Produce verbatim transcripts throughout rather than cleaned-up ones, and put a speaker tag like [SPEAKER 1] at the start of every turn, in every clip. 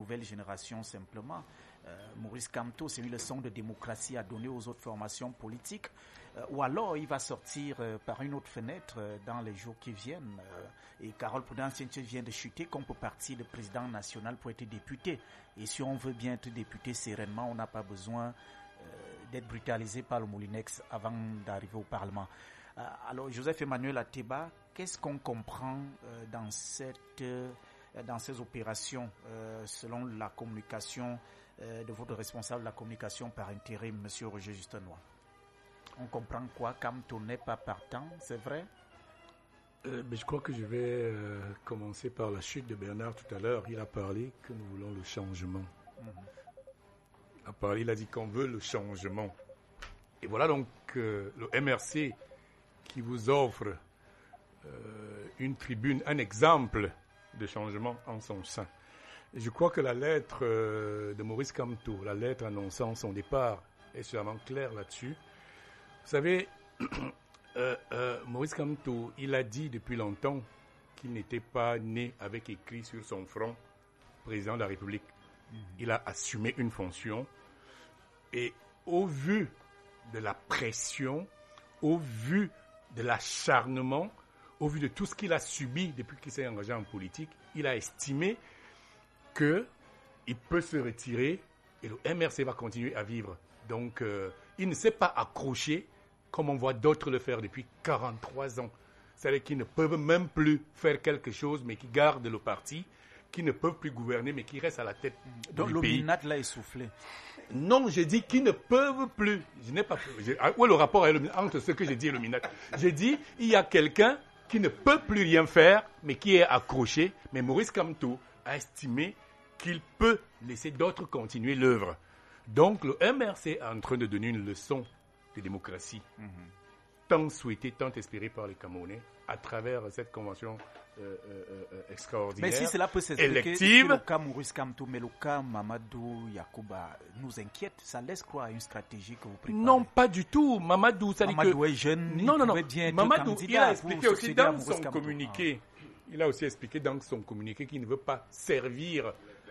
[SPEAKER 1] nouvelle génération simplement. Euh, Maurice Kamto, c'est une leçon de démocratie à donner aux autres formations politiques, euh, ou alors il va sortir euh, par une autre fenêtre euh, dans les jours qui viennent. Euh, et Carole Prudence vient de chuter qu'on peut partir de président national pour être député. Et si on veut bien être député sereinement, on n'a pas besoin euh, d'être brutalisé par le Moulinex avant d'arriver au Parlement. Euh, alors Joseph Emmanuel Ateba, qu'est-ce qu'on comprend euh, dans cette euh, dans ces opérations euh, selon la communication de votre responsable de la communication par intérim, M. Roger Justinois? On comprend quoi? Kamto n'est pas partant, c'est vrai?
[SPEAKER 2] euh, mais Je crois que je vais euh, commencer par la chute de Bernard tout à l'heure. Il a parlé que nous voulons le changement. Mm-hmm. Il a parlé, il a dit qu'on veut le changement. Et voilà donc euh, le M R C qui vous offre euh, une tribune, un exemple de changement en son sein. Je crois que la lettre euh, de Maurice Kamto, la lettre annonçant son départ, est sûrement claire là-dessus. Vous savez, euh, euh, Maurice Kamto, il a dit depuis longtemps qu'il n'était pas né avec écrit sur son front président de la République. Mmh. Il a assumé une fonction et au vu de la pression, au vu de l'acharnement, au vu de tout ce qu'il a subi depuis qu'il s'est engagé en politique, il a estimé qu'il peut se retirer et le M R C va continuer à vivre. Donc, euh, il ne s'est pas accroché comme on voit d'autres le faire depuis quarante-trois ans. C'est-à-dire qu'ils ne peuvent même plus faire quelque chose, mais qui gardent le parti, qui ne peuvent plus gouverner, mais qui restent à la tête
[SPEAKER 1] Donc,
[SPEAKER 2] du pays.
[SPEAKER 1] Donc, l'a essoufflé.
[SPEAKER 2] Non, j'ai dit qu'ils ne peuvent plus. Je n'ai pas. J'ai, où est le rapport entre ce que j'ai dit et le Minat? J'ai dit il y a quelqu'un qui ne peut plus rien faire, mais qui est accroché. Mais Maurice Kamto a estimé qu'il peut laisser d'autres continuer l'œuvre. Donc, le M R C est en train de donner une leçon de démocratie, mm-hmm. tant souhaitée, tant espérée par les Camerounais, à travers cette convention euh, euh, extraordinaire,
[SPEAKER 1] mais si cela peut s'expliquer,
[SPEAKER 2] élective.
[SPEAKER 1] Le cas Maurice Kamto, mais le cas Mamadou Yacouba nous inquiète. Ça laisse croire à une stratégie que vous préparez?
[SPEAKER 2] Non, pas du tout. Mamadou, ça dit
[SPEAKER 1] Mamadou
[SPEAKER 2] que...
[SPEAKER 1] est jeune,
[SPEAKER 2] non, non, non.
[SPEAKER 1] Mamadou,
[SPEAKER 2] il a expliqué aussi dans son
[SPEAKER 1] Kamto.
[SPEAKER 2] communiqué. Ah. Il a aussi expliqué dans son communiqué qu'il ne veut pas servir.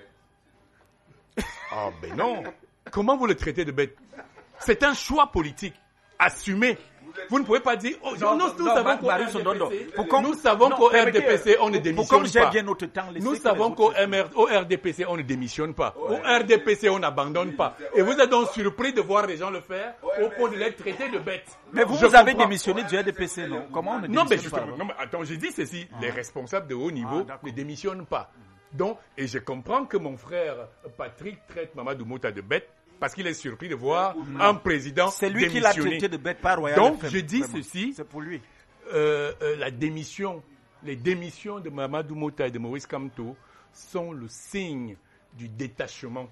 [SPEAKER 2] Ah ben non. Comment vous le traitez de bête? C'est un choix politique assumé. Vous ne pouvez pas dire... Oh, non, nous, nous, non, savons qu'au R D P C, nous savons qu'au R D P C, on ne démissionne pas.
[SPEAKER 1] Bien notre temps,
[SPEAKER 2] nous savons qu'au R D P C, on ne démissionne pas. Au R D P C, on n'abandonne pas. Et vous êtes donc surpris de voir les gens le faire au point de les traiter de bêtes.
[SPEAKER 1] Mais vous, vous avez démissionné du R D P C, non? Comment on ne
[SPEAKER 2] non, mais
[SPEAKER 1] démissionne pas?
[SPEAKER 2] Non, mais attends, j'ai dit ceci. Ah. Les responsables de haut niveau ah, ne démissionnent pas. Donc, et je comprends que mon frère Patrick traite Mamadou Mota de bête, parce qu'il est surpris de voir non. un président
[SPEAKER 1] C'est lui
[SPEAKER 2] démissionner.
[SPEAKER 1] qui l'a traité de bête par Royal
[SPEAKER 2] Donc,
[SPEAKER 1] F M,
[SPEAKER 2] je dis
[SPEAKER 1] vraiment.
[SPEAKER 2] ceci.
[SPEAKER 1] C'est pour lui.
[SPEAKER 2] Euh, euh, la démission, les démissions de Mamadou Mota et de Maurice Kamto sont le signe du détachement.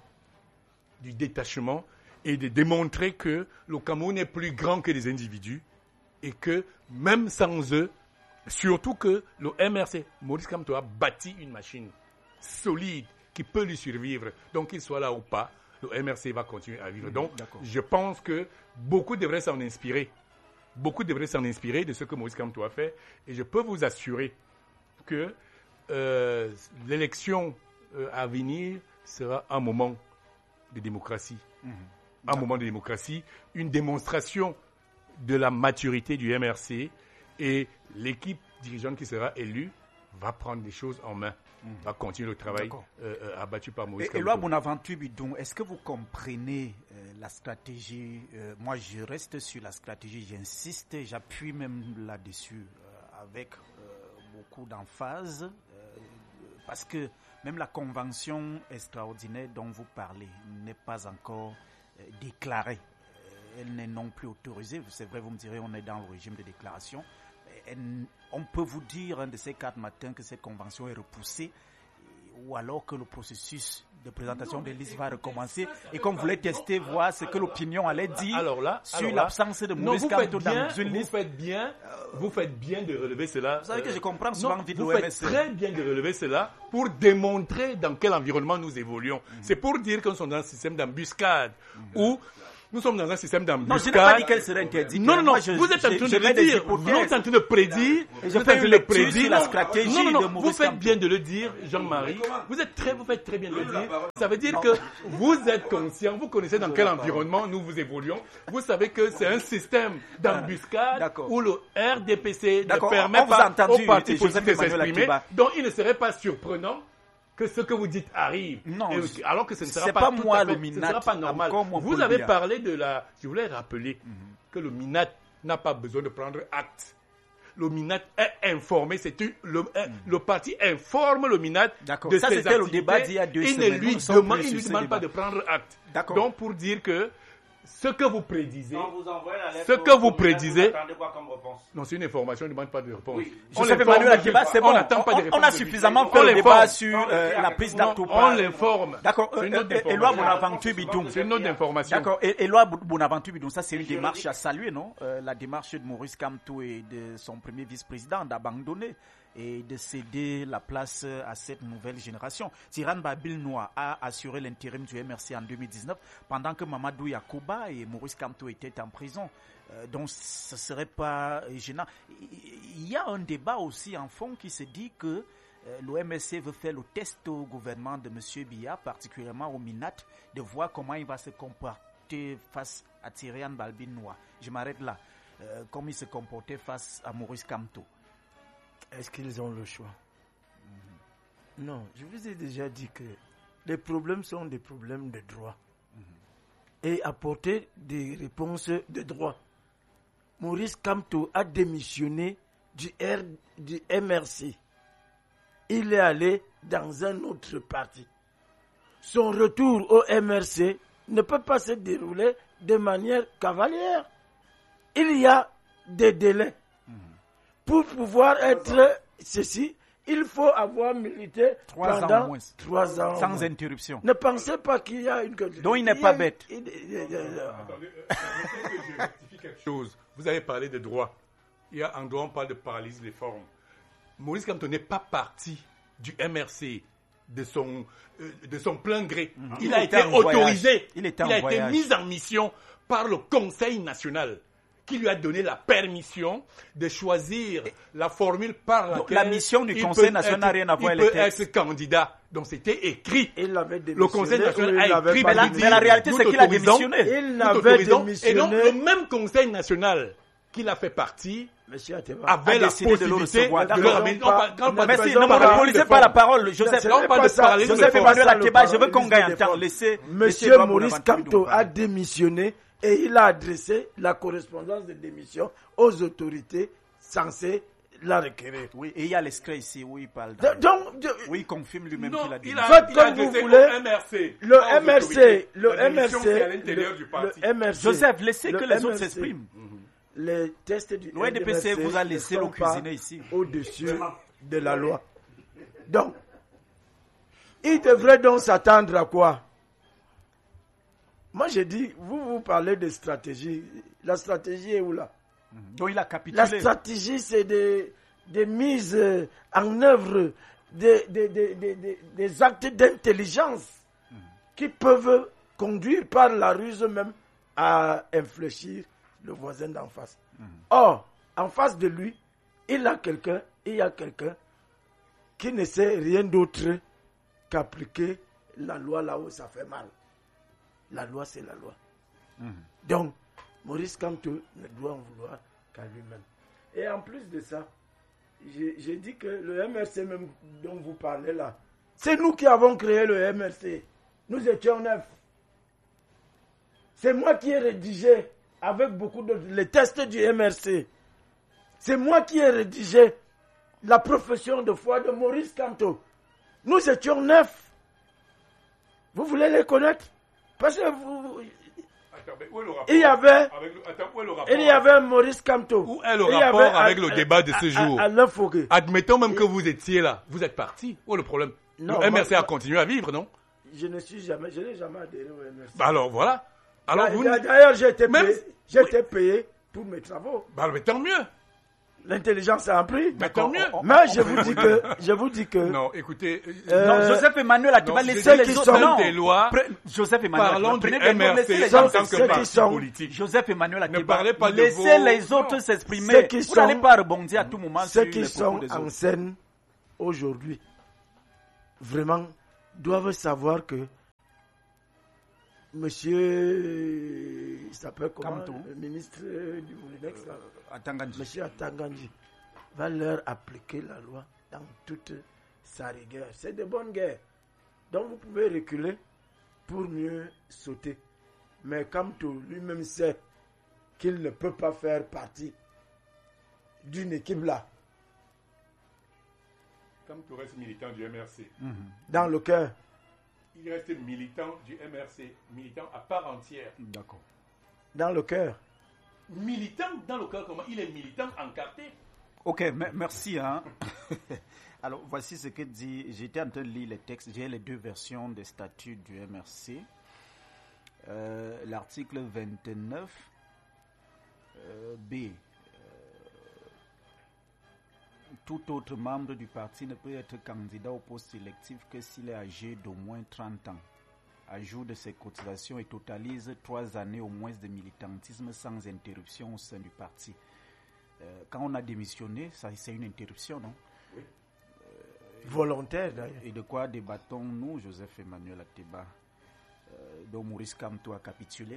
[SPEAKER 2] Du détachement et de démontrer que le Cameroun est plus grand que les individus et que même sans eux, surtout que le M R C, Maurice Kamto a bâti une machine solide qui peut lui survivre. Donc, qu'il soit là ou pas, le M R C va continuer à vivre. Donc, D'accord. je pense que beaucoup devraient s'en inspirer. Beaucoup devraient s'en inspirer de ce que Maurice Kamto a fait. Et je peux vous assurer que euh, l'élection euh, à venir sera un moment de démocratie. Mmh. Un moment de démocratie, une démonstration de la maturité du M R C. Et l'équipe dirigeante qui sera élue va prendre les choses en main. Mmh. Va continuer le travail euh, euh, abattu par Maurice Kamto.
[SPEAKER 1] Et là, Bonaventure Bidon, est-ce que vous comprenez euh, la stratégie euh, Moi, je reste sur la stratégie, j'insiste, j'appuie même là-dessus euh, avec euh, beaucoup d'emphase, euh, parce que même la convention extraordinaire dont vous parlez n'est pas encore euh, déclarée. Euh, elle n'est non plus autorisée. C'est vrai, vous me direz, on est dans le régime de déclaration. On peut vous dire un de ces quatre matins que cette convention est repoussée ou alors que le processus de présentation non, des listes va recommencer et qu'on voulait tester, voir ce que l'opinion allait dire alors là, sur alors l'absence là, de Maurice Kamto dans une liste.
[SPEAKER 2] Vous faites bien, vous faites bien de relever cela.
[SPEAKER 1] Vous savez que je comprends souvent
[SPEAKER 2] non,
[SPEAKER 1] vite
[SPEAKER 2] vous
[SPEAKER 1] l'O M
[SPEAKER 2] faites
[SPEAKER 1] S.
[SPEAKER 2] très bien de relever cela pour démontrer dans quel environnement nous évoluons. Mm-hmm. C'est pour dire qu'on est dans un système d'embuscade mm-hmm. où Nous sommes dans un système d'embuscade.
[SPEAKER 1] Non, je n'ai pas dit qu'elle serait interdite.
[SPEAKER 2] Non, non, non.
[SPEAKER 1] Moi, je,
[SPEAKER 2] vous êtes en train
[SPEAKER 1] je,
[SPEAKER 2] de le dire. Vous êtes en train de prédire.
[SPEAKER 1] Et je
[SPEAKER 2] vous êtes
[SPEAKER 1] fais
[SPEAKER 2] en train
[SPEAKER 1] une
[SPEAKER 2] de
[SPEAKER 1] lecture
[SPEAKER 2] prédire.
[SPEAKER 1] sur la stratégie
[SPEAKER 2] non, non, non.
[SPEAKER 1] de Maurice
[SPEAKER 2] Vous faites
[SPEAKER 1] Kamto.
[SPEAKER 2] bien de le dire, Jean-Marie. Vous êtes très, vous faites très bien de le dire. Ça veut dire que vous êtes conscient, vous connaissez dans quel environnement nous vous évoluons. Vous savez que c'est un système d'embuscade où le R D P C ne permet pas au parti politique de s'exprimer. Donc il ne serait pas surprenant que ce que vous dites arrive.
[SPEAKER 1] Non,
[SPEAKER 2] et, alors que ce ne sera
[SPEAKER 1] c'est
[SPEAKER 2] pas,
[SPEAKER 1] pas
[SPEAKER 2] tout
[SPEAKER 1] moi
[SPEAKER 2] à fait,
[SPEAKER 1] le
[SPEAKER 2] ce ne sera pas normal. Vous avez parlé de la... Je voulais rappeler mm-hmm. que le MINAT n'a pas besoin de prendre acte. Le MINAT est informé, c'est une, le, mm-hmm. le parti informe le MINAT de
[SPEAKER 1] ça,
[SPEAKER 2] ses activités.
[SPEAKER 1] Le débat d'il y a deux
[SPEAKER 2] il
[SPEAKER 1] semaines.
[SPEAKER 2] ne lui demande, il lui demande pas de prendre acte. Donc pour dire que ce que vous prédisez,
[SPEAKER 3] vous
[SPEAKER 2] ce que vous prédisez,
[SPEAKER 3] quoi comme réponse?
[SPEAKER 2] Non, c'est une information, on ne demande pas de réponse.
[SPEAKER 1] Oui. On Joseph Emmanuel Akiba, c'est bon. On n'attend pas de réponse. On a suffisamment fait le débat sur euh, la prise d'Actopa.
[SPEAKER 2] On l'informe.
[SPEAKER 1] D'accord. Éloi Bonaventure Bidoum.
[SPEAKER 2] C'est une autre information.
[SPEAKER 1] D'accord. Éloi Bonaventure Bidoum, ça c'est une démarche à saluer, non? euh, La démarche de Maurice Kamto et de son premier vice-président d'abandonner et de céder la place à cette nouvelle génération. Tirane Babil Noa a assuré l'intérim du M R C en deux mille dix-neuf pendant que Mamadou Yakuba et Maurice Kamto étaient en prison. Euh, donc ce ne serait pas gênant. Il y a un débat aussi en fond qui se dit que euh, l'O M R C veut faire le test au gouvernement de M. Biya, particulièrement au MINAT, de voir comment il va se comporter face à Tirane Babil Noa. Je m'arrête là. Euh, comment il se comportait face à Maurice Kamto.
[SPEAKER 4] Est-ce qu'ils ont le choix? mmh. Non, je vous ai déjà dit que les problèmes sont des problèmes de droit. Mmh. Et apporter des réponses de droit. Maurice Kamto a démissionné du, R, du M R C. Il est allé dans un autre parti. Son retour au M R C ne peut pas se dérouler de manière cavalière. Il y a des délais. Pour pouvoir être ceci, il faut avoir milité
[SPEAKER 1] trois
[SPEAKER 4] pendant
[SPEAKER 1] ans moins.
[SPEAKER 4] trois ans.
[SPEAKER 1] Sans moins. Interruption.
[SPEAKER 4] Ne pensez pas qu'il y a une...
[SPEAKER 1] Donc il n'est pas bête.
[SPEAKER 2] Il, il, il, il, Attendez, euh, je rectifie quelque chose. Vous avez parlé de droit. Il y a un droit, on parle de paralysie des formes. Maurice Kamto n'est pas parti du M R C de son, euh, de son plein gré. Mmh. Il, il a été autorisé. Il, il a été mis en mission par le Conseil national, qui lui a donné la permission de choisir la formule par laquelle...
[SPEAKER 1] Donc, la mission du Conseil national n'a rien à voir avec
[SPEAKER 2] il peut être candidat. Donc c'était écrit.
[SPEAKER 4] Il avait
[SPEAKER 2] le Conseil national a écrit.
[SPEAKER 1] Mais la, mais la réalité, c'est qu'il a démissionné.
[SPEAKER 4] Il avait démissionné.
[SPEAKER 2] Et donc le même Conseil national qu'il a fait partie
[SPEAKER 4] Monsieur Ateba
[SPEAKER 2] avait la possibilité de le ramener.
[SPEAKER 1] Merci, ne me monopolisez pas la parole. Joseph Emmanuel Akiba, je veux qu'on gagne en temps. Laissez
[SPEAKER 4] Monsieur Maurice Kamto a démissionné. Et il a adressé la correspondance de démission aux autorités censées la requérir.
[SPEAKER 1] Oui, et il y a l'escret ici où il parle.
[SPEAKER 4] De, donc, de,
[SPEAKER 1] oui, il confirme lui-même qu'il a dit.
[SPEAKER 4] Faites comme vous voulez. Le M R C, le M R C, le M R C, le M R C.
[SPEAKER 1] Joseph, laissez que les autres s'expriment.
[SPEAKER 4] Les tests du
[SPEAKER 1] M R C vous a laissé le cuisiner ici.
[SPEAKER 4] Au-dessus de la loi. Donc, il devrait donc s'attendre à quoi? Moi, j'ai dit, vous, vous parlez de stratégie. La stratégie est où là?
[SPEAKER 1] Donc, il a capitulé.
[SPEAKER 4] La stratégie, c'est des, des mises en œuvre, des, des, des, des, des actes d'intelligence mmh. qui peuvent conduire par la ruse même à infléchir le voisin d'en face. Mmh. Or, en face de lui, il a quelqu'un, il y a quelqu'un qui ne sait rien d'autre qu'appliquer la loi là où ça fait mal. La loi, c'est la loi. Mmh. Donc, Maurice Kamto ne doit en vouloir qu'à lui-même. Et en plus de ça, j'ai, j'ai dit que le M R C même dont vous parlez là, c'est nous qui avons créé le M R C. Nous étions neuf. C'est moi qui ai rédigé, avec beaucoup d'autres, les tests du M R C. C'est moi qui ai rédigé la profession de foi de Maurice Kamto. Nous étions neuf. Vous voulez les connaître? Parce que vous...
[SPEAKER 2] Attends, mais où est le rapport
[SPEAKER 4] il y avait,
[SPEAKER 2] avec le... Attends, où est le rapport
[SPEAKER 4] il y avait Maurice Kamto.
[SPEAKER 2] Où est le rapport avait, avec à, le débat de ce jour?
[SPEAKER 4] Alain Fouquet.
[SPEAKER 2] Admettons même et... que vous étiez là. Vous êtes parti. Où est le problème? Non, le M R C moi, a continué à vivre, non?
[SPEAKER 4] Je ne suis jamais, je n'ai jamais adhéré au M R C.
[SPEAKER 2] Bah alors voilà. Alors,
[SPEAKER 4] bah,
[SPEAKER 2] vous...
[SPEAKER 4] D'ailleurs, j'ai été,
[SPEAKER 2] même...
[SPEAKER 4] payé, j'ai été payé pour mes travaux.
[SPEAKER 2] Bah mais tant mieux.
[SPEAKER 4] l'intelligence a appris.
[SPEAKER 2] Mais tant mieux.
[SPEAKER 4] Mais je vous dis que, je vous dis que.
[SPEAKER 2] Non, écoutez.
[SPEAKER 4] Euh,
[SPEAKER 1] non, Joseph Emmanuel Atiba, laissez les autres.
[SPEAKER 2] Non, des lois.
[SPEAKER 1] Joseph Emmanuel.
[SPEAKER 2] Parlons du
[SPEAKER 1] prenez
[SPEAKER 2] M R C
[SPEAKER 1] laissez les
[SPEAKER 2] en
[SPEAKER 1] gens
[SPEAKER 2] tant que
[SPEAKER 1] s'exprimer.
[SPEAKER 2] parti politique.
[SPEAKER 1] Joseph Emmanuel Atiba.
[SPEAKER 2] Ne parlez pas de
[SPEAKER 1] laissez
[SPEAKER 2] vos-
[SPEAKER 1] les autres
[SPEAKER 2] Non.
[SPEAKER 1] s'exprimer.
[SPEAKER 4] Ceux qui
[SPEAKER 1] Vous
[SPEAKER 4] sont-
[SPEAKER 1] n'allez pas rebondir à tout moment
[SPEAKER 4] Ceux
[SPEAKER 1] sur
[SPEAKER 4] qui
[SPEAKER 1] les
[SPEAKER 4] sont
[SPEAKER 1] propos des
[SPEAKER 4] en
[SPEAKER 1] autres.
[SPEAKER 4] scène aujourd'hui, vraiment, doivent savoir que Monsieur, il s'appelle comment,
[SPEAKER 1] Kamto.
[SPEAKER 4] le ministre du Moulinex, là,
[SPEAKER 1] Atanganji.
[SPEAKER 4] Monsieur Atanganji, va leur appliquer la loi dans toute sa rigueur. C'est de bonnes guerres. Donc vous pouvez reculer pour mieux sauter. Mais Kamto lui-même sait qu'il ne peut pas faire partie d'une équipe là,
[SPEAKER 2] Comme tu restes militant du M R C.
[SPEAKER 4] dans le cœur.
[SPEAKER 2] Il reste militant du M R C. Militant à part entière.
[SPEAKER 1] D'accord.
[SPEAKER 4] Dans le cœur.
[SPEAKER 2] Militant dans le cœur, comment? Il est militant encarté.
[SPEAKER 1] Ok, me- merci. Hein. Alors, voici ce que dit. J'étais en train de lire les textes. J'ai les deux versions des statuts du M R C. Euh, L'article vingt-neuf euh, B. Tout autre membre du parti ne peut être candidat au poste électif que s'il est âgé d'au moins trente ans, ajoute de ses cotisations et totalise trois années au moins de militantisme sans interruption au sein du parti. Euh, quand on a démissionné, ça, c'est une interruption, non?
[SPEAKER 2] Oui.
[SPEAKER 1] Euh,
[SPEAKER 4] Volontaire d'ailleurs.
[SPEAKER 1] Et de quoi débattons-nous, Joseph Emmanuel Atiba, euh, dont Maurice Kamto a capitulé?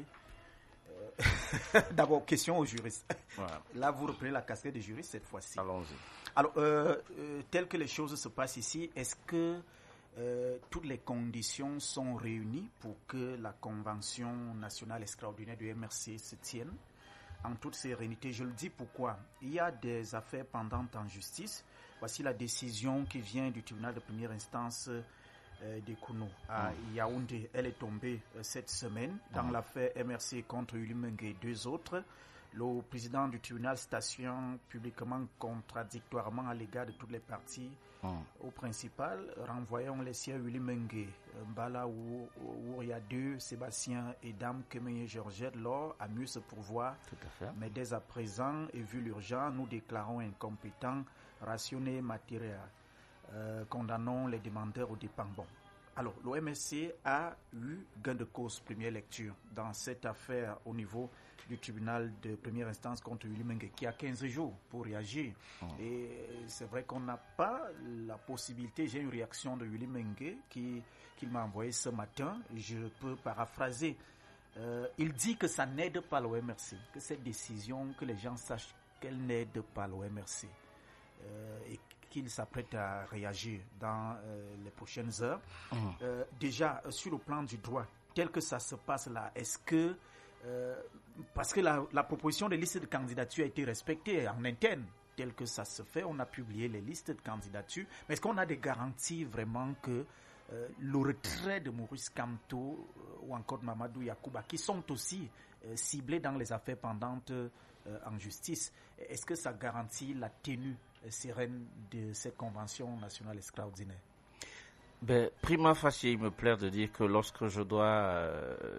[SPEAKER 1] Euh, D'abord, question aux juristes.
[SPEAKER 3] Voilà.
[SPEAKER 1] Là, vous reprenez la casquette de juriste cette fois-ci.
[SPEAKER 3] Allons-y.
[SPEAKER 1] Alors, euh, euh, telles que les choses se passent ici, est-ce que euh, toutes les conditions sont réunies pour que la Convention nationale extraordinaire du M R C se tienne en toute sérénité? Je le dis pourquoi. Il y a des affaires pendantes en justice. Voici la décision qui vient du tribunal de première instance euh, de Kounou à Yaoundé. Elle est tombée euh, cette semaine dans l'affaire M R C contre Ulimengue et deux autres. Le président du tribunal stationne publiquement contradictoirement à l'égard de toutes les parties
[SPEAKER 3] Mmh.
[SPEAKER 1] au principal, renvoyons les siens Willy Mengue, Mbala où, où il y a deux, Sébastien et Dame Kemenye Georgette, lors à mieux se pourvoir.
[SPEAKER 3] Tout à fait.
[SPEAKER 1] Mais dès à présent, et vu l'urgence, nous déclarons incompétents, rationnés, matériels. Euh, condamnons les demandeurs au dépens. Bon. Alors, l'O M S C a eu gain de cause, première lecture, dans cette affaire au niveau du tribunal de première instance contre Willy Mengue, qui a quinze jours pour réagir. Oh. Et c'est vrai qu'on n'a pas la possibilité. J'ai une réaction de Willy Mengue qui, qui m'a envoyé ce matin. Je peux paraphraser. Euh, il dit que ça n'aide pas l'O M R C, que cette décision, que les gens sachent qu'elle n'aide pas l'O M R C. Euh, et qu'il s'apprête à réagir dans euh, les prochaines heures. Mmh. Euh, déjà, euh, sur le plan du droit, tel que ça se passe là, est-ce que, euh, parce que la, la proposition des listes de candidature a été respectée en interne, tel que ça se fait, on a publié les listes de candidatures, mais est-ce qu'on a des garanties vraiment que euh, le retrait de Maurice Kamto euh, ou encore de Mamadou Yacouba, qui sont aussi euh, ciblés dans les affaires pendantes euh, en justice, est-ce que ça garantit la tenue sereine de cette convention nationale extraordinaire?
[SPEAKER 3] Ben, prima facie, il me plaît de dire que lorsque je dois euh,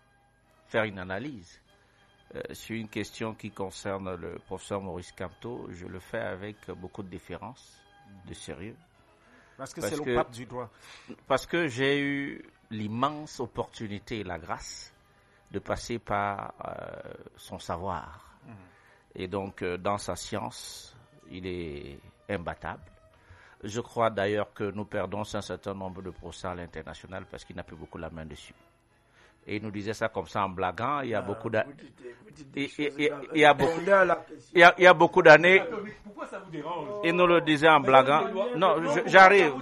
[SPEAKER 3] faire une analyse euh, sur une question qui concerne le professeur Maurice Kamto, je le fais avec beaucoup de déférence, de sérieux.
[SPEAKER 1] Parce que
[SPEAKER 3] parce
[SPEAKER 1] c'est
[SPEAKER 3] que,
[SPEAKER 1] le pape du droit.
[SPEAKER 3] Parce que j'ai eu l'immense opportunité et la grâce de passer par euh, son savoir. Mmh. Et donc, euh, dans sa science, il est imbattable. Je crois d'ailleurs que nous perdons un certain nombre de procès à l'international parce qu'il n'a plus beaucoup la main dessus. Et il nous disait ça comme ça en blaguant. Il y a ah, beaucoup d'années. Il y a beaucoup. Il y a, il y a beaucoup d'années.
[SPEAKER 2] Pourquoi ça vous dérange?
[SPEAKER 3] Il nous le disait en blaguant. Non, j'arrive.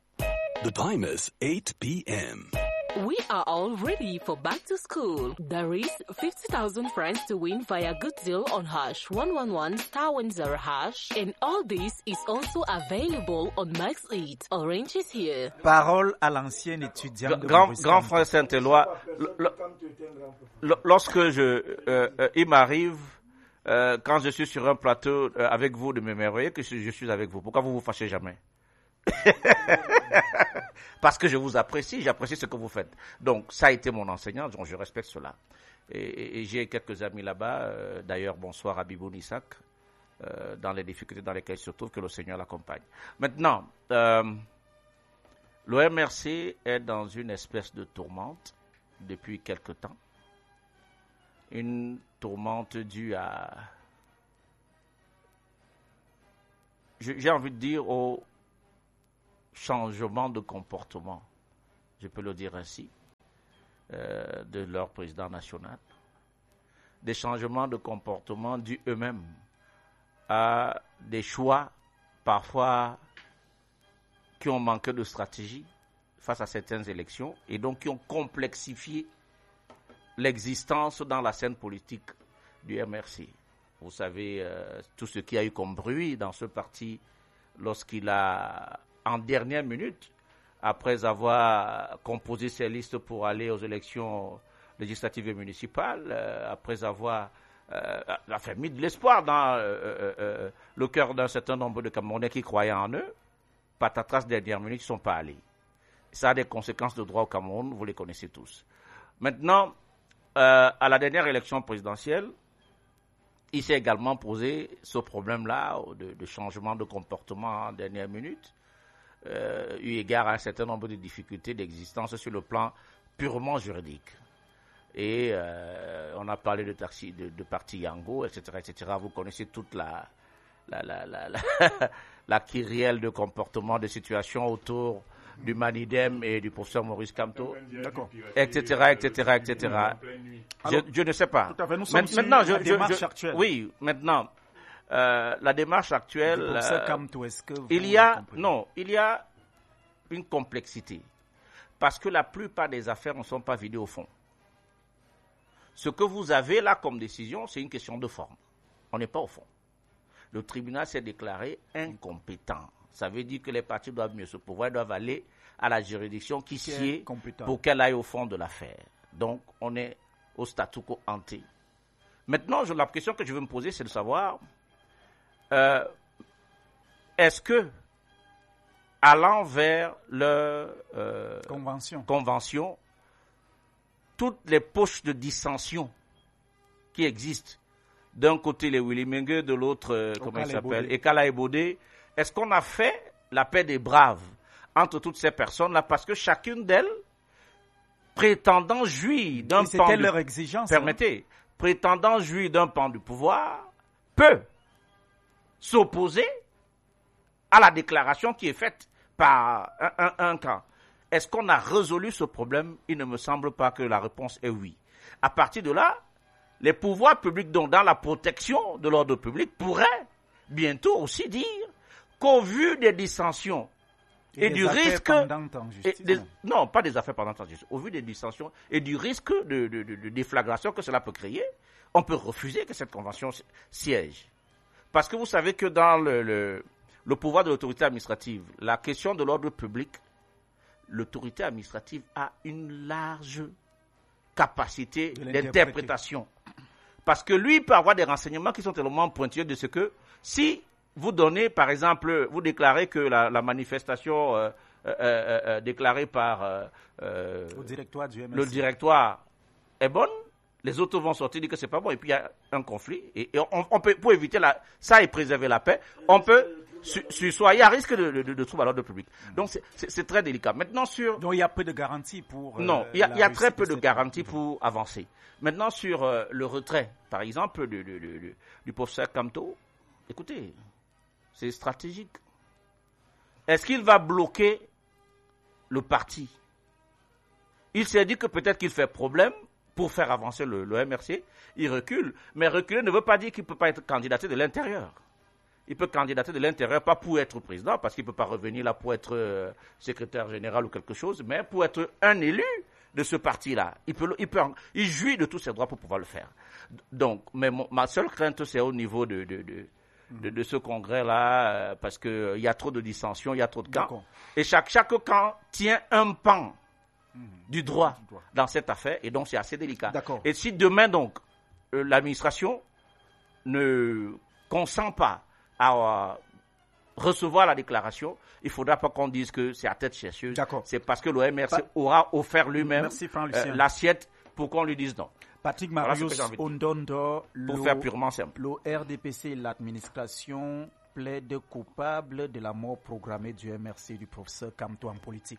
[SPEAKER 5] The time is eight p.m.
[SPEAKER 6] We are all ready for back to school. There is fifty thousand francs to win via Good Deal on hash one one one star one zero hash. And all this is also available on Max Eat. Orange is here.
[SPEAKER 1] Parole à l'ancien étudiant. De
[SPEAKER 3] grand, grand frère Saint-Éloi, lorsque je, euh, euh, il m'arrive, euh, quand je suis sur un plateau euh, avec vous, de me merveiller que je suis avec vous. Pourquoi vous vous fâchez jamais? Parce que je vous apprécie, j'apprécie ce que vous faites. Donc, ça a été mon enseignant, donc je respecte cela. Et, et, et j'ai quelques amis là-bas. Euh, d'ailleurs, bonsoir à Bibou Nissak, euh, dans les difficultés dans lesquelles il se trouve, que le Seigneur l'accompagne. Maintenant, euh, l'O M R C est dans une espèce de tourmente depuis quelque temps. Une tourmente due à, j'ai envie de dire, au changement de comportement, je peux le dire ainsi, euh, de leur président national. Des changements de comportement dus eux-mêmes à des choix parfois qui ont manqué de stratégie face à certaines élections et donc qui ont complexifié l'existence dans la scène politique du M R C. Vous savez, euh, tout ce qu'il y a eu comme bruit dans ce parti lorsqu'il a, en dernière minute, après avoir composé ses listes pour aller aux élections législatives et municipales, euh, après avoir euh, enfin, mis de l'espoir dans euh, euh, le cœur d'un certain nombre de Camerounais qui croyaient en eux, patatras, dernière minute, ils ne sont pas allés. Ça a des conséquences de droit au Cameroun, vous les connaissez tous. Maintenant, euh, à la dernière élection présidentielle, il s'est également posé ce problème-là de, de changement de comportement en dernière minute, euh, eu égard à un certain nombre de difficultés d'existence sur le plan purement juridique. Et euh, on a parlé de, taxi, de, de parti Yango, et cetera, et cetera. Vous connaissez toute la, la, la, la, la, la kyrielle de comportement, de situation autour du Manidem et du professeur Maurice Kamto, et cetera, et cetera, et cetera. Je, je ne sais pas.
[SPEAKER 1] Tout à fait, nous sommes
[SPEAKER 3] maintenant,
[SPEAKER 1] sur
[SPEAKER 3] je,
[SPEAKER 1] la
[SPEAKER 3] je,
[SPEAKER 1] démarche
[SPEAKER 3] je,
[SPEAKER 1] actuelle.
[SPEAKER 3] Oui, maintenant, euh, la démarche actuelle,
[SPEAKER 1] Le professeur
[SPEAKER 3] euh,
[SPEAKER 1] Kamto, est-ce que vous
[SPEAKER 3] il y a,
[SPEAKER 1] comprenez?
[SPEAKER 3] non, il y a une complexité, parce que la plupart des affaires ne sont pas vidées au fond. Ce que vous avez là comme décision, c'est une question de forme. On n'est pas au fond. Le tribunal s'est déclaré incompétent. Ça veut dire que les partis doivent mieux se pouvoir, doivent aller à la juridiction qui sied pour qu'elle aille au fond de l'affaire. Donc, on est au statu quo ante. Maintenant, je, la question que je veux me poser, c'est de savoir, euh, est-ce que, allant vers leur euh,
[SPEAKER 1] convention.
[SPEAKER 3] convention, toutes les poches de dissension qui existent, d'un côté les Willy Mengue, de l'autre, euh, comment il s'appelle, Ekala Ebode, est-ce qu'on a fait la paix des braves entre toutes ces personnes-là, parce que chacune d'elles, prétendant jouir d'un pan
[SPEAKER 1] c'était
[SPEAKER 3] du...
[SPEAKER 1] leur exigence.
[SPEAKER 3] Permettez, hein? prétendant jouir d'un pan du pouvoir, peut s'opposer à la déclaration qui est faite par un, un, un camp. Est-ce qu'on a résolu ce problème? Il ne me semble pas que la réponse est oui. À partir de là, les pouvoirs publics, donc dans la protection de l'ordre public, pourraient bientôt aussi dire qu'au vu des dissensions et, et du risque...
[SPEAKER 1] Justice,
[SPEAKER 3] et des, non, pas des affaires pendantes en justice. Au vu des dissensions et du risque de, de, de, de déflagration que cela peut créer, on peut refuser que cette convention siège. Parce que vous savez que dans le, le, le pouvoir de l'autorité administrative, la question de l'ordre public, l'autorité administrative a une large capacité d'interprétation. Parce que lui peut avoir des renseignements qui sont tellement pointilleux de ce que si vous donnez, par exemple, vous déclarez que la, la manifestation euh, euh, euh, euh, déclarée par euh, euh,
[SPEAKER 1] Au directoire du M R C.
[SPEAKER 3] le directoire est bonne, les autres vont sortir dire que c'est pas bon, et puis il y a un conflit. Et, et on, on peut, pour éviter la, ça et préserver la paix, on peut sursoyer à risque de, de, de, de troubles à l'ordre public. Donc c'est, c'est, c'est très délicat. Maintenant sur...
[SPEAKER 1] Donc il y a peu de garanties pour... Euh,
[SPEAKER 3] non, il y a, il y a très peu de
[SPEAKER 1] cette...
[SPEAKER 3] garanties pour avancer. Maintenant sur euh, le retrait, par exemple, du, du, du, du professeur Kamto, écoutez, c'est stratégique. Est-ce qu'il va bloquer le parti? Il s'est dit que peut-être qu'il fait problème pour faire avancer le, le M R C. Il recule. Mais reculer ne veut pas dire qu'il ne peut pas être candidaté de l'intérieur. Il peut candidater de l'intérieur, pas pour être président, parce qu'il ne peut pas revenir là pour être euh, secrétaire général ou quelque chose, mais pour être un élu de ce parti-là. Il peut, il peut, il jouit de tous ses droits pour pouvoir le faire. Donc, mais mon, ma seule crainte, c'est au niveau de, de, de, de, de ce congrès-là, euh, parce qu'il euh, y a trop de dissensions, il y a trop de camps. D'accord. Et chaque, chaque camp tient un pan mmh. du droit dans cette affaire, et donc c'est assez délicat.
[SPEAKER 1] D'accord.
[SPEAKER 3] Et si demain, donc, euh, l'administration ne consent pas à recevoir la déclaration, il ne faudra pas qu'on dise que c'est à tête chercheuse. C'est parce que l'O M R C aura offert lui-même euh, l'assiette pour qu'on lui dise non.
[SPEAKER 1] Patrick
[SPEAKER 3] Voilà
[SPEAKER 1] Marius
[SPEAKER 3] ce que j'ai envie de dire.
[SPEAKER 1] Ondondo,
[SPEAKER 3] Pour
[SPEAKER 1] le,
[SPEAKER 3] faire purement simple.
[SPEAKER 1] le R D P C et l'administration plaident coupables de la mort programmée du M R C du professeur Kamto en politique.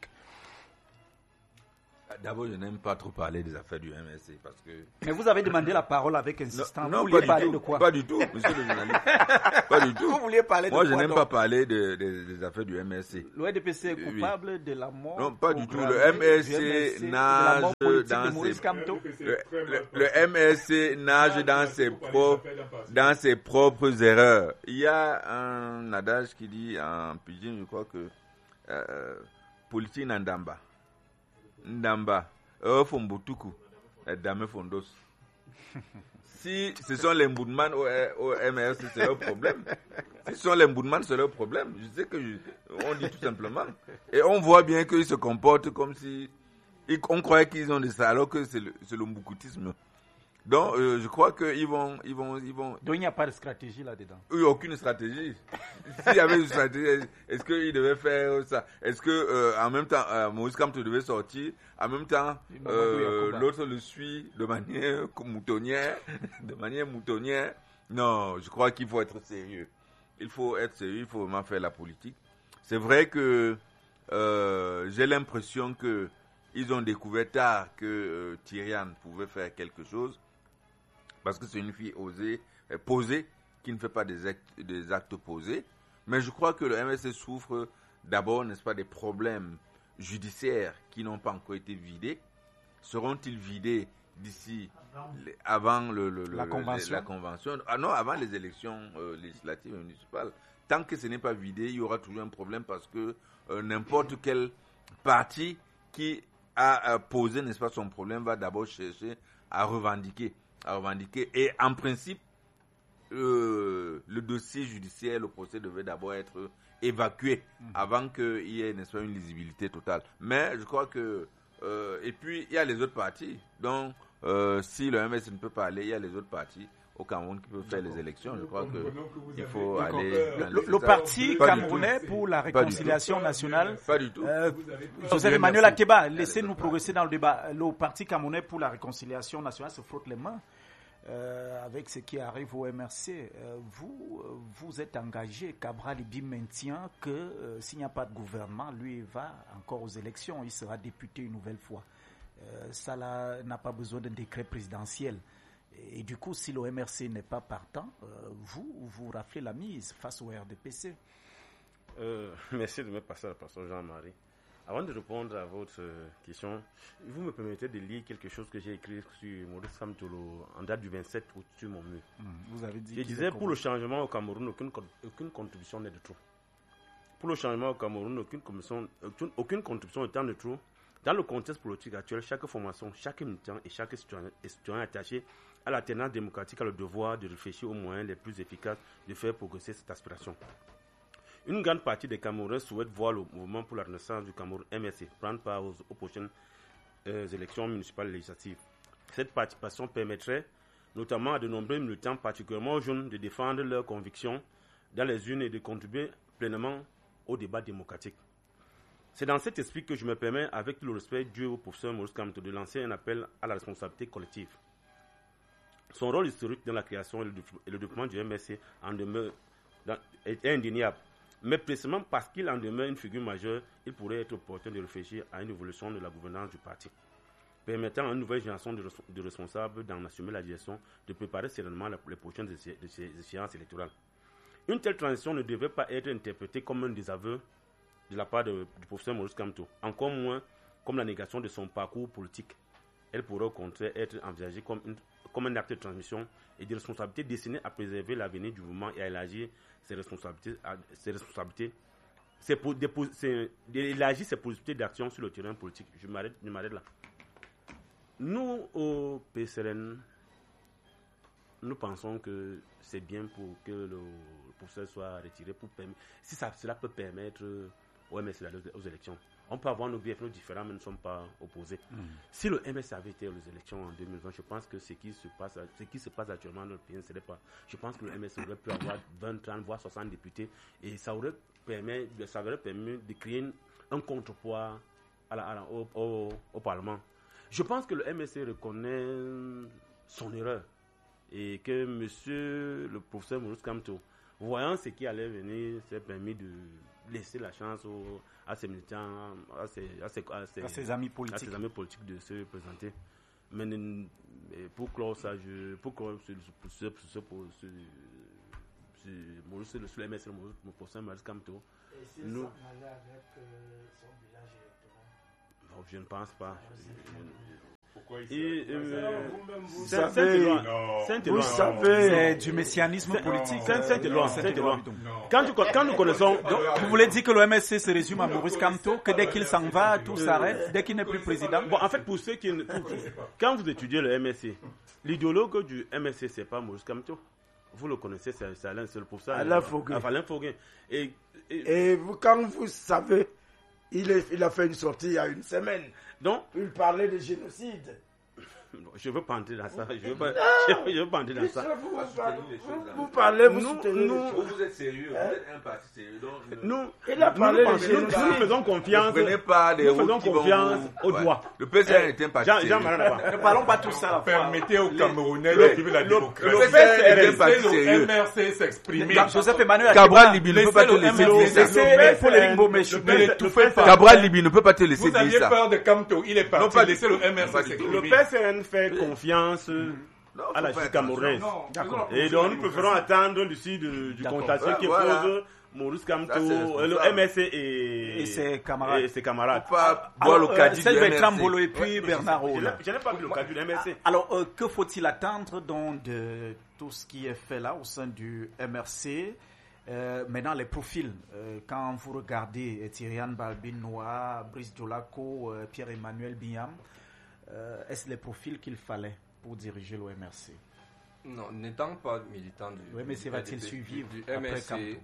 [SPEAKER 7] D'abord, je n'aime pas trop parler des affaires du M R C parce que...
[SPEAKER 1] Mais vous avez demandé la parole avec insistance.
[SPEAKER 7] Non,
[SPEAKER 1] vous
[SPEAKER 7] non,
[SPEAKER 1] vouliez
[SPEAKER 7] pas
[SPEAKER 1] parler
[SPEAKER 7] du tout.
[SPEAKER 1] de quoi?
[SPEAKER 7] Pas du tout, monsieur le journaliste. Pas du tout.
[SPEAKER 1] Vous vouliez parler
[SPEAKER 7] Moi,
[SPEAKER 1] de
[SPEAKER 7] je
[SPEAKER 1] quoi
[SPEAKER 7] n'aime
[SPEAKER 1] donc?
[SPEAKER 7] pas parler de, de- des affaires du M R C.
[SPEAKER 1] Le R D P C est
[SPEAKER 7] Oui.
[SPEAKER 1] coupable de la mort.
[SPEAKER 7] Non, pas du tout.
[SPEAKER 1] programmée
[SPEAKER 7] Le M R
[SPEAKER 1] du
[SPEAKER 7] C
[SPEAKER 1] de la
[SPEAKER 7] nage
[SPEAKER 1] mort politique
[SPEAKER 7] dans
[SPEAKER 1] de Maurice
[SPEAKER 7] ses-
[SPEAKER 1] Kamto.
[SPEAKER 7] Le, le- le M R C nage dans ses, propres, dans ses propres erreurs. Il y a un adage qui dit en pidgin, je crois que euh, politique n'andamba. Ndamba. Euh, Fombutuku. Dame Fondos. Si ce sont les Mboudman au, au M R C, c'est leur problème. Si ce sont les Mboudman, c'est leur problème. Je sais que je- on dit tout simplement. Et on voit bien qu'ils se comportent comme si ils- on croyait qu'ils ont de ça, alors que c'est le, c'est le mbukoutisme. Donc, euh, je crois qu'ils vont, ils vont, ils vont.
[SPEAKER 1] Donc il n'y a pas de stratégie là-dedans.
[SPEAKER 7] Il n'y a aucune stratégie. S'il y avait une stratégie, est-ce qu'il devait faire ça? Est-ce que euh, en même temps, euh, Maurice Kamto devait sortir? En même temps, euh, l'autre le suit de manière moutonnière, de manière moutonnière. Non, je crois qu'il faut être sérieux. Il faut être sérieux, il faut vraiment faire la politique. C'est vrai que euh, j'ai l'impression que ils ont découvert tard que euh, Tyriane pouvait faire quelque chose. Parce que c'est une fille osée, euh, posée, qui ne fait pas des actes, des actes posés. Mais je crois que le M R C souffre d'abord, n'est-ce pas, des problèmes judiciaires qui n'ont pas encore été vidés. Seront-ils vidés d'ici, les- avant le, le- le-
[SPEAKER 1] La
[SPEAKER 7] le-
[SPEAKER 1] convention.
[SPEAKER 7] la convention Ah non, avant les élections euh, législatives et municipales. Tant que ce n'est pas vidé, il y aura toujours un problème parce que euh, n'importe quel parti qui a euh, posé, n'est-ce pas, son problème va d'abord chercher à revendiquer. à revendiquer. Et en principe, euh, le dossier judiciaire, le procès devait d'abord être évacué mmh. avant qu'il y ait, n'est-ce pas, une lisibilité totale. Mais je crois que... Euh, et puis, il y a les autres partis. Donc, euh, si le M S ne peut pas aller, il y a les autres partis au Cameroun qui peuvent faire les élections. Je crois qu'il faut aller...
[SPEAKER 1] Le, le, le parti camerounais pour la réconciliation nationale...
[SPEAKER 7] Pas du tout.
[SPEAKER 1] Euh, Joseph Emmanuel Akeba, laissez-nous progresser dans le débat. Le parti camerounais pour la réconciliation nationale se frotte les mains euh, avec ce qui arrive au M R C. Euh, vous, vous êtes engagé, Cabral Ibi maintient que euh, s'il n'y a pas de gouvernement, lui va encore aux élections, il sera député une nouvelle fois. Euh, ça là, n'a pas besoin d'un décret présidentiel. Et du coup, si le M R C n'est pas partant, euh, vous, vous raflez la mise face au R D P C.
[SPEAKER 8] Euh, merci de me passer à la personne Jean-Marie. Avant de répondre à votre euh, question, vous me permettez de lire quelque chose que j'ai écrit sur Maurice Kamto en date du vingt-sept août sur mon mur.
[SPEAKER 1] Mmh, vous avez dit
[SPEAKER 8] Je disais, pour le changement au Cameroun, aucune, aucune contribution n'est de trop. Pour le changement au Cameroun, aucune, aucune, aucune contribution étant de trop. Dans le contexte politique actuel, chaque formation, chaque militant et chaque citoyen, citoyen attaché à la tenance démocratique a le devoir de réfléchir aux moyens les plus efficaces de faire progresser cette aspiration. Une grande partie des Camerounais souhaitent voir le mouvement pour la renaissance du Cameroun M R C prendre part aux, aux prochaines euh, élections municipales et législatives. Cette participation permettrait notamment à de nombreux militants, particulièrement jeunes, de défendre leurs convictions dans les urnes et de contribuer pleinement au débat démocratique. C'est dans cet esprit que je me permets, avec tout le respect dû au professeur Maurice Kamto, de lancer un appel à la responsabilité collective. Son rôle historique dans la création et le, et le développement du M R C en demeure dans, est indéniable. Mais précisément parce qu'il en demeure une figure majeure, il pourrait être opportun de réfléchir à une évolution de la gouvernance du parti, permettant à une nouvelle génération de, de responsables d'en assumer la direction, de préparer sereinement les prochaines échéances électorales. Une telle transition ne devait pas être interprétée comme un désaveu de la part de, du professeur Maurice Kamto, encore moins comme la négation de son parcours politique. Elle pourrait au contraire être envisagée comme, une, comme un acte de transmission et de responsabilité destiné à préserver l'avenir du mouvement et à élargir ses responsabilités, à, ses responsabilités, ses, ses, élargir ses possibilités d'action sur le terrain politique. Je m'arrête, je m'arrête là. Nous, au P S R N, nous pensons que c'est bien pour que le professeur soit retiré, pour permettre, si ça, cela peut permettre au M S d'aller aux élections. On peut avoir nos B F nos différents, mais nous ne sommes pas opposés. Mmh. Si le M S avait été aux élections en deux mille vingt, je pense que ce qui se passe, ce qui se passe actuellement dans le pays ne serait pas. Je pense que le M S aurait pu avoir vingt, trente, voire soixante députés, et ça aurait permis, ça aurait permis de créer un contrepoids à la, à la, au, au, au Parlement. Je pense que le M S reconnaît son erreur. Et que monsieur le professeur Maurice Kamto, voyant ce qui allait venir, s'est permis de laisser la chance aux, à ses militants, à ses, à, ses, à, ses,
[SPEAKER 1] à ses amis politiques.
[SPEAKER 8] à ses amis politiques de se présenter. Mais pour clore ça, je, pour clore ce, ce, ce, pour ce, ce, Maurice, le, le M S, le professeur Maurice Kamto, nous... Avec, euh, son village électoral. Je ne pense pas.
[SPEAKER 2] Pourquoi il
[SPEAKER 8] Et, euh,
[SPEAKER 4] vous
[SPEAKER 8] Saint-
[SPEAKER 4] savez,
[SPEAKER 8] Saint-Éloi.
[SPEAKER 4] vous
[SPEAKER 8] Saint-Éloi.
[SPEAKER 4] savez,
[SPEAKER 1] C'est du messianisme
[SPEAKER 8] Saint-
[SPEAKER 1] politique.
[SPEAKER 8] Saint- Saint-Éloi,
[SPEAKER 1] Saint-
[SPEAKER 8] Saint-Éloi.
[SPEAKER 1] Saint-Éloi.
[SPEAKER 8] Quand, tu- quand nous connaissons, donc,
[SPEAKER 1] Vous voulez dire que l'O M S C se résume à Maurice Kamto, que dès qu'il s'en va, tout s'arrête, dès qu'il n'est plus président?
[SPEAKER 8] bon, en fait, pour ceux qui, pour- quand vous étudiez le M S C, l'idéologue du M S C, c'est pas Maurice Kamto. Vous le connaissez, c'est, c'est Alain, c'est le professeur
[SPEAKER 4] Alain Foguin.
[SPEAKER 8] Alain Foguin. Et, et,
[SPEAKER 4] et vous, quand vous savez, il, est, il a fait une sortie il y a une semaine.
[SPEAKER 8] donc,
[SPEAKER 4] Il parlait de génocide.
[SPEAKER 8] je veux pas entrer dans ça. Je veux pas, je, je veux pas entrer dans ça.
[SPEAKER 4] Vous, vous, vous, vous parlez, vous
[SPEAKER 8] Nous-
[SPEAKER 4] soutenez les
[SPEAKER 8] nous-
[SPEAKER 4] choses.
[SPEAKER 7] Vous êtes sérieux, vous êtes un parti sérieux. Donc, ne-
[SPEAKER 8] Nous,
[SPEAKER 4] Il a
[SPEAKER 8] nous,
[SPEAKER 4] parlé
[SPEAKER 8] nous,
[SPEAKER 4] de
[SPEAKER 8] pensons- nous,
[SPEAKER 4] génocide.
[SPEAKER 8] nous faisons confiance.
[SPEAKER 7] Ne prenez pas des
[SPEAKER 8] nous
[SPEAKER 7] routes
[SPEAKER 8] faisons
[SPEAKER 7] qui vont
[SPEAKER 8] confiance
[SPEAKER 7] vous-
[SPEAKER 8] au
[SPEAKER 7] Ouais.
[SPEAKER 8] droit.
[SPEAKER 7] Le P C N est un parti
[SPEAKER 8] Jean,
[SPEAKER 7] sérieux.
[SPEAKER 8] Jean Maranaba.
[SPEAKER 1] Ne parlons pas tous à la fois.
[SPEAKER 2] Permettez aux Camerounais
[SPEAKER 8] le-
[SPEAKER 2] de vivre la
[SPEAKER 8] le-
[SPEAKER 2] démocratie.
[SPEAKER 8] le
[SPEAKER 7] P C N est un
[SPEAKER 2] Laissez
[SPEAKER 7] parti
[SPEAKER 2] le
[SPEAKER 7] sérieux.
[SPEAKER 2] M R C s'exprimer.
[SPEAKER 1] Joseph Emmanuel
[SPEAKER 7] Cabral
[SPEAKER 1] Akeba,
[SPEAKER 7] Libi ne peut pas te
[SPEAKER 2] laissez le
[SPEAKER 7] laisser
[SPEAKER 2] M L C.
[SPEAKER 7] dire ça.
[SPEAKER 1] laissez
[SPEAKER 8] Le
[SPEAKER 1] Paul Éric Bomèche.
[SPEAKER 8] le
[SPEAKER 2] Ne
[SPEAKER 8] P-
[SPEAKER 2] l'étouffez
[SPEAKER 8] le P-
[SPEAKER 2] pas.
[SPEAKER 7] Cabral Libi ne peut pas te laisser
[SPEAKER 2] Vous aviez
[SPEAKER 7] dire ça.
[SPEAKER 2] peur de Kamto, il est
[SPEAKER 7] Non,
[SPEAKER 2] parti.
[SPEAKER 7] pas-
[SPEAKER 2] Laissez le M R
[SPEAKER 7] pas
[SPEAKER 2] C
[SPEAKER 7] du tout.
[SPEAKER 8] Le
[SPEAKER 2] s'exprimer.
[SPEAKER 8] P C N fait confiance
[SPEAKER 7] Non,
[SPEAKER 8] à la
[SPEAKER 7] faut
[SPEAKER 8] justice
[SPEAKER 7] faire
[SPEAKER 8] camerounaise.
[SPEAKER 2] D'accord.
[SPEAKER 8] Et donc, nous préférons attendre l'issue de- du
[SPEAKER 1] D'accord.
[SPEAKER 8] contentieux
[SPEAKER 7] Ouais,
[SPEAKER 8] qui
[SPEAKER 7] voilà.
[SPEAKER 8] pose Maurice Kamto,
[SPEAKER 7] Ça, c'est
[SPEAKER 8] euh, le
[SPEAKER 7] responsable.
[SPEAKER 8] M S C et,
[SPEAKER 1] Et ses camarades.
[SPEAKER 8] et ses camarades.
[SPEAKER 7] Faut pas boire le
[SPEAKER 1] Alors, euh,
[SPEAKER 7] caddie du
[SPEAKER 1] Serge
[SPEAKER 7] M R C.
[SPEAKER 1] Bertrand Bolo et puis Bernard
[SPEAKER 8] Je n'ai-
[SPEAKER 1] Rolla.
[SPEAKER 8] je n'ai pas vu le cas du M S C.
[SPEAKER 1] Alors, euh, que faut-il attendre donc de tout ce qui est fait là au sein du M R C? Euh, maintenant, les profils. Euh, quand vous regardez euh, Tyrian Balbin-Noah, Brice Diolako, euh, Pierre-Emmanuel Biam, euh, est-ce les profils qu'il fallait pour diriger l'O M R C?
[SPEAKER 9] Non, n'étant pas militant du,
[SPEAKER 1] Oui, mais
[SPEAKER 9] du
[SPEAKER 1] c'est va-t-il
[SPEAKER 9] R D P,
[SPEAKER 1] suivre
[SPEAKER 9] du, du
[SPEAKER 1] après
[SPEAKER 9] M S C,
[SPEAKER 1] Kamto?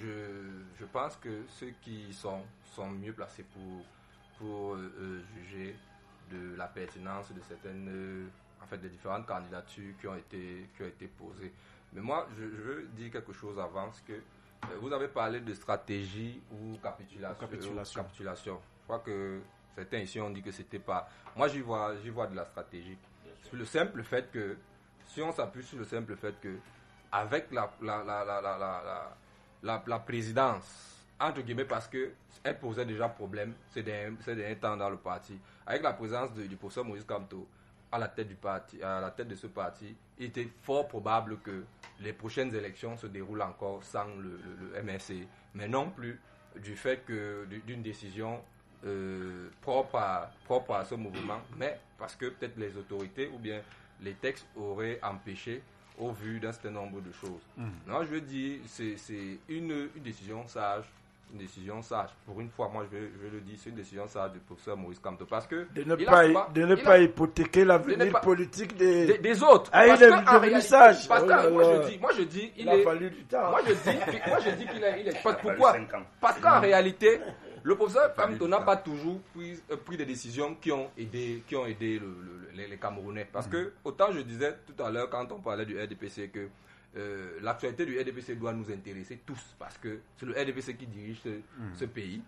[SPEAKER 9] je, je pense que ceux qui sont, sont mieux placés pour, pour euh, euh, juger de la pertinence de certaines, euh, en fait, des différentes candidatures qui ont été, qui ont été posées. Mais moi, je, je veux dire quelque chose avant, c'est que euh, vous avez parlé de stratégie ou capitulation.
[SPEAKER 1] Capitulation.
[SPEAKER 9] euh, capitulation. Je crois que certains ici ont dit que c'était pas. Moi, j'y vois, j'y vois de la stratégie. Sur le simple fait que, si on s'appuie sur le simple fait que, avec la, la, la, la, la, la, la, la présidence, entre guillemets, parce qu'elle posait déjà problème ces derniers, ces derniers temps dans le parti, avec la présence de, du professeur Maurice Kamto à la tête du parti, à la tête de ce parti, il était fort probable que les prochaines élections se déroulent encore sans le, le, le M R C, mais non plus du fait que d'une décision euh, propre, à, propre à ce mouvement, mais parce que peut-être les autorités ou bien les textes auraient empêché au vu d'un certain nombre de choses. Mmh. Non, je veux dire, c'est, c'est une, une décision sage, une décision sage. Pour une fois, moi, je vais, je vais le dire, c'est une décision sage du professeur Maurice Kamto, parce que
[SPEAKER 4] De ne
[SPEAKER 9] il
[SPEAKER 4] pas,
[SPEAKER 9] a souvent-
[SPEAKER 4] de ne
[SPEAKER 9] il
[SPEAKER 4] pas
[SPEAKER 9] a-
[SPEAKER 4] hypothéquer l'avenir
[SPEAKER 9] pas-
[SPEAKER 4] politique des...
[SPEAKER 9] des, des autres.
[SPEAKER 4] Ah, il
[SPEAKER 9] parce
[SPEAKER 4] est
[SPEAKER 9] que, en
[SPEAKER 4] devenu
[SPEAKER 9] réalité,
[SPEAKER 4] sage.
[SPEAKER 9] parce que,
[SPEAKER 4] Oh là
[SPEAKER 9] moi,
[SPEAKER 4] là.
[SPEAKER 9] je dis, moi, je dis, il,
[SPEAKER 4] Il a
[SPEAKER 9] est,
[SPEAKER 4] fallu du temps.
[SPEAKER 9] moi, je dis, moi, je dis qu'il est, il est, parce-
[SPEAKER 8] fallu
[SPEAKER 9] pourquoi?
[SPEAKER 8] cinq ans.
[SPEAKER 9] Parce qu'en réalité, le professeur Kamto n'a
[SPEAKER 7] temps.
[SPEAKER 9] pas toujours pris, euh, pris des décisions qui ont aidé, qui ont aidé le, le- les, les Camerounais. Parce que, autant je disais tout à l'heure, quand on parlait du R D P C, que euh, l'actualité du R D P C doit nous intéresser tous, parce que c'est le R D P C qui dirige ce, mmh. ce pays.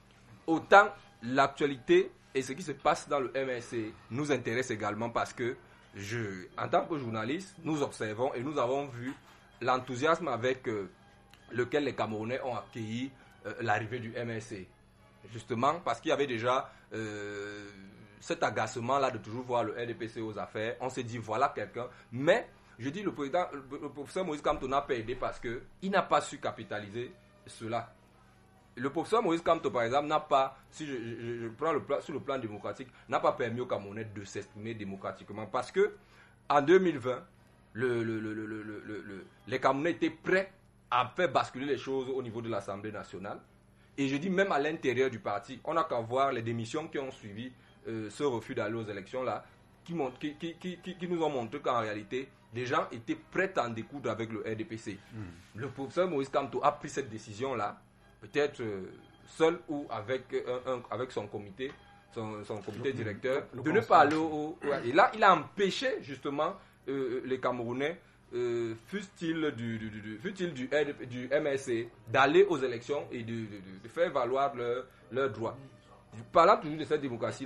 [SPEAKER 9] Autant l'actualité et ce qui se passe dans le M R C nous intéresse également, parce que, je, en tant que journaliste, nous observons et nous avons vu l'enthousiasme avec euh, lequel les Camerounais ont accueilli euh, l'arrivée du M R C. Justement, parce qu'il y avait déjà euh, cet agacement-là de toujours voir le R D P C aux affaires. On s'est dit, voilà quelqu'un. Mais, je dis, le, président, le professeur Maurice Kamto n'a pas aidé parce qu'il n'a pas su capitaliser cela. Le professeur Maurice Kamto, par exemple, n'a pas, si je, je, je prends le plan, sur le plan démocratique, n'a pas permis aux Camerounais de s'exprimer démocratiquement. Parce que, en deux mille vingt, le, le, le, le, le, le, le, les Camerounais étaient prêts à faire basculer les choses au niveau de l'Assemblée nationale. Et je dis même à l'intérieur du parti, on n'a qu'à voir les démissions qui ont suivi euh, ce refus d'aller aux élections-là, qui, qui, qui, qui, qui nous ont montré qu'en réalité, des gens étaient prêts à en découdre avec le R D P C. Mmh. Le professeur Maurice Kamto a pris cette décision-là, peut-être euh, seul ou avec, un, un, avec son comité, son, son comité le, directeur, le, le de ne pas aller au... au ouais. Et là, il a empêché justement euh, les Camerounais, Euh, fût-il du, du, du, fût-il du, du M R C, d'aller aux élections et de, de, de faire valoir leurs leur droits. Parlant toujours de cette démocratie-là,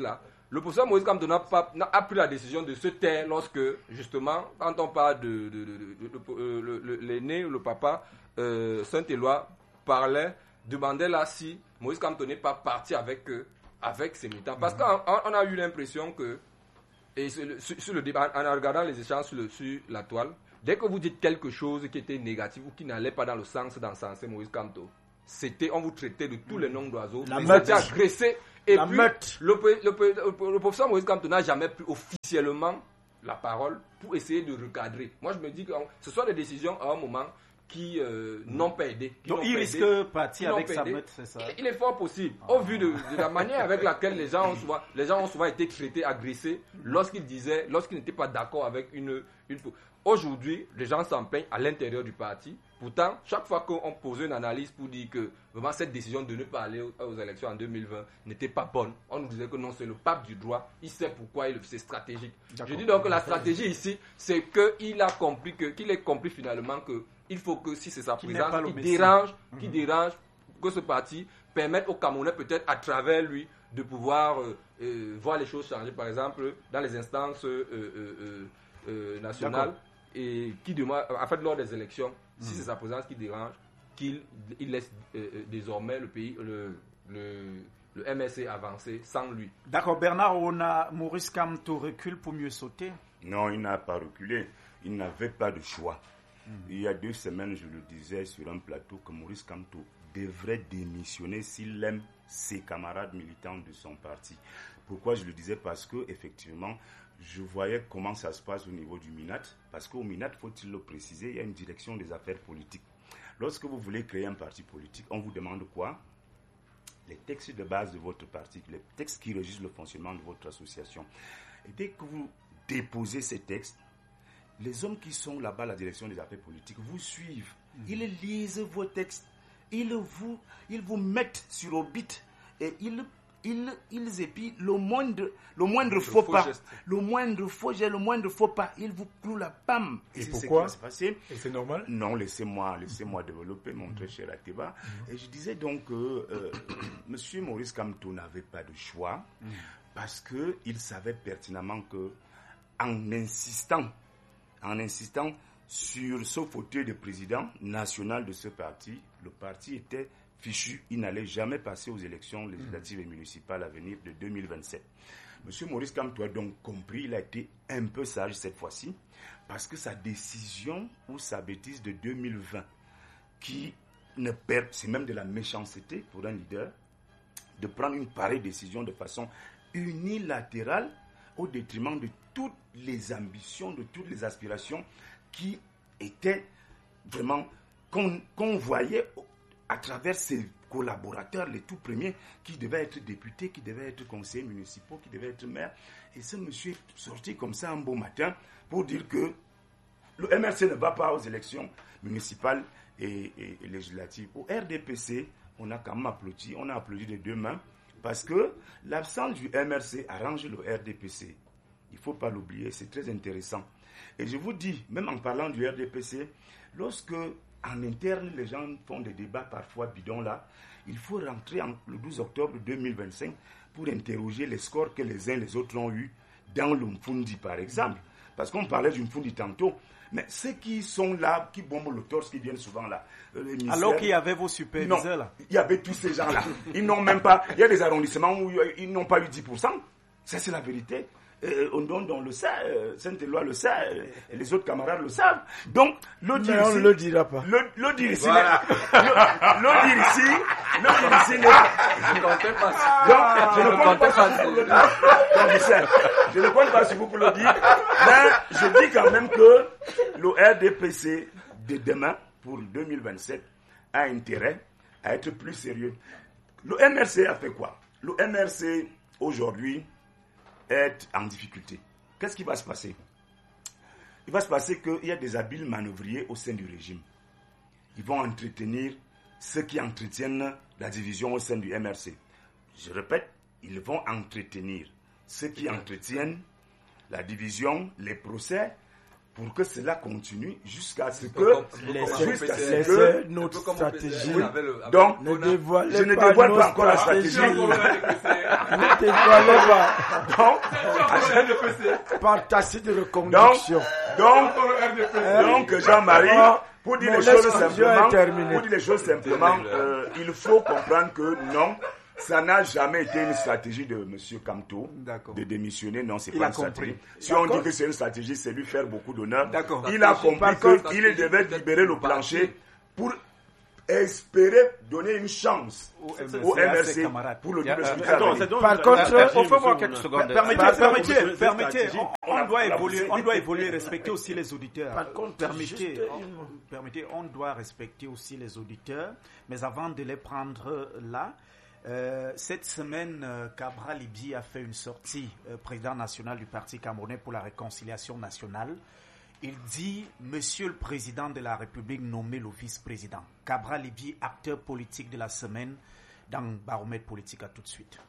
[SPEAKER 9] le professeur Maurice Kamto n'a pas a pris la décision de se taire lorsque, justement, quand on parle de, de, de, de, de, de euh, le, le, l'aîné ou le papa, euh, Saint-Éloi parlait, demandait là si Maurice Kamto n'est pas parti avec eux, avec ses militants. Parce qu'on on a eu l'impression que, et sur le, sur, sur le débat, en regardant les échanges sur, le, sur la toile, dès que vous dites quelque chose qui était négatif ou qui n'allait pas dans le sens d'encenser Maurice Kamto, c'était, on vous traitait de tous les noms d'oiseaux, vous étiez agressé. Et
[SPEAKER 4] la
[SPEAKER 9] puis,
[SPEAKER 4] meute.
[SPEAKER 9] Le, le, le, le professeur Maurice Kamto n'a jamais pris officiellement la parole pour essayer de recadrer. Moi, je me dis que ce sont des décisions à un moment qui euh, n'ont pas aidé.
[SPEAKER 1] Donc, il risque de partir avec sa
[SPEAKER 9] aidé.
[SPEAKER 1] meute, c'est ça?
[SPEAKER 9] Il, il est fort possible.
[SPEAKER 1] Ah.
[SPEAKER 9] Au vu de, de la manière avec laquelle les gens ont souvent, les gens ont souvent été traités, agressés, lorsqu'ils disaient, lorsqu'ils n'étaient pas d'accord avec une... une Aujourd'hui, les gens s'en peignent à l'intérieur du parti. Pourtant, chaque fois qu'on posait une analyse pour dire que vraiment cette décision de ne pas aller aux, aux élections en deux mille vingt n'était pas bonne, on nous disait que non, c'est le pape du droit, il sait pourquoi il, c'est stratégique. Je dis donc que la stratégie ici, c'est qu'il a compris, que, qu'il ait compris finalement qu'il faut que si c'est sa présence qui dérange, mm-hmm. qui dérange, que ce parti permette aux Camerounais peut-être à travers lui de pouvoir euh, euh, voir les choses changer, par exemple dans les instances euh, euh, euh, euh, nationales. D'accord. Et qui demande, en fait, lors des élections, mmh. si c'est sa présence qui dérange, qu'il il laisse euh, désormais le pays, le, le, le M R C avancer sans lui.
[SPEAKER 1] D'accord, Bernard, on a Maurice Kamto recule pour mieux sauter?
[SPEAKER 10] Non, il n'a pas reculé. Il n'avait pas de choix. Mmh. Il y a deux semaines, je le disais sur un plateau que Maurice Kamto devrait démissionner s'il aime ses camarades militants de son parti. Pourquoi je le disais? Parce que effectivement, je voyais comment ça se passe au niveau du MINAT, parce qu'au MINAT, faut-il le préciser, il y a une direction des affaires politiques. Lorsque vous voulez créer un parti politique, on vous demande quoi? Les textes de base de votre parti, les textes qui régissent le fonctionnement de votre association. Et dès que vous déposez ces textes, les hommes qui sont là-bas à la direction des affaires politiques vous suivent. Mmh. Ils lisent vos textes, ils vous, ils vous mettent sur orbite et ils Ils, ils épient le moindre, le moindre le faux, faux pas, geste. le moindre faux geste, le moindre faux pas, ils vous clouent la pâme.
[SPEAKER 2] Et, et c'est pourquoi ce
[SPEAKER 10] Et
[SPEAKER 2] c'est normal?
[SPEAKER 10] Non, laissez-moi, laissez-moi développer, mon très cher Atiba. Mm-hmm. Et je disais donc que euh, M. Maurice Kamto n'avait pas de choix mm. parce qu'il savait pertinemment que en insistant, en insistant sur ce fauteuil de président national de ce parti, le parti était fichu, il n'allait jamais passer aux élections législatives et municipales à venir de deux mille vingt-sept. Monsieur Maurice Kamto a donc compris, il a été un peu sage cette fois-ci, parce que sa décision ou sa bêtise de deux mille vingt, qui ne perd, c'est même de la méchanceté pour un leader, de prendre une pareille décision de façon unilatérale au détriment de toutes les ambitions, de toutes les aspirations qui étaient vraiment, qu'on, qu'on voyait à travers ses collaborateurs, les tout premiers, qui devaient être députés, qui devaient être conseillers municipaux, qui devaient être maires. Et ce monsieur est sorti comme ça un beau matin pour dire que le M R C ne va pas aux élections municipales et, et, et législatives. Au R D P C, on a quand même applaudi, on a applaudi de deux mains, parce que l'absence du M R C arrange le R D P C. Il ne faut pas l'oublier, c'est très intéressant. Et je vous dis, même en parlant du R D P C, lorsque en interne, les gens font des débats parfois bidons là. Il faut rentrer en, le douze octobre deux mille vingt-cinq pour interroger les scores que les uns et les autres ont eus dans le Mfundi, par exemple. Parce qu'on parlait du Mfundi tantôt. Mais ceux qui sont là, qui bombent le torse, qui viennent souvent là.
[SPEAKER 1] Alors qu'il y avait vos superviseurs là.
[SPEAKER 10] Il y avait tous ces gens-là. Ils n'ont même pas. Il y a des arrondissements où ils n'ont pas eu dix pour cent. Ça, c'est la vérité. Euh, on, on, on le sait, euh, Saint-Éloi le sait, euh, et les autres camarades le savent. Donc, le dire
[SPEAKER 4] Mais on ne le dira pas.
[SPEAKER 10] Le, le dire ici, voilà. le, le dire ici, le dire ici, je ne comptais pas. Donc, je ne compte pas sur vous pour le dire. Donc, je sais, je ne compte pas sur vous pour le dire. Mais je dis quand même que le R D P C de demain, pour deux mille vingt-sept, a intérêt à être plus sérieux. Le M R C a fait quoi? Le M R C, aujourd'hui, est en difficulté. Qu'est-ce qui va se passer? Il va se passer qu'il y a des habiles manœuvriers au sein du régime. Ils vont entretenir ceux qui entretiennent la division au sein du M R C. Je répète, ils vont entretenir ceux qui entretiennent la division, les procès, pour que cela continue jusqu'à ce que...
[SPEAKER 4] Jusqu'à ce que notre stratégie...
[SPEAKER 10] Donc,
[SPEAKER 4] ne dévoilez
[SPEAKER 10] je ne
[SPEAKER 4] pas
[SPEAKER 10] dévoile pas encore la stratégie.
[SPEAKER 4] Ne dévoilez pas.
[SPEAKER 10] Donc,
[SPEAKER 4] par tacite de reconduction.
[SPEAKER 10] Donc, donc, donc Jean-Marie, pour dire les choses simplement, pour dire les choses simplement, euh, il faut comprendre que non, ça n'a jamais été une stratégie de M. Kamto de démissionner. Non, c'est pas une stratégie. Si on dit que c'est une stratégie, c'est lui faire beaucoup d'honneur. Il a compris qu'il devait libérer le plancher pour espérer donner une chance au M R C pour le double scrutin.
[SPEAKER 1] Par contre, offrez-moi quelques secondes. Permettez, permettez, on doit évoluer, on doit évoluer, respecter aussi les auditeurs.
[SPEAKER 4] Par contre,
[SPEAKER 1] permettez, permettez, on doit respecter aussi les auditeurs, mais avant de les prendre là. Euh, cette semaine, euh, Cabral Libye a fait une sortie, euh, président national du Parti camerounais pour la réconciliation nationale. Il dit, Monsieur le Président de la République, nommez le vice-président. Cabral Libye, acteur politique de la semaine, dans Baromètre politique. À tout de suite.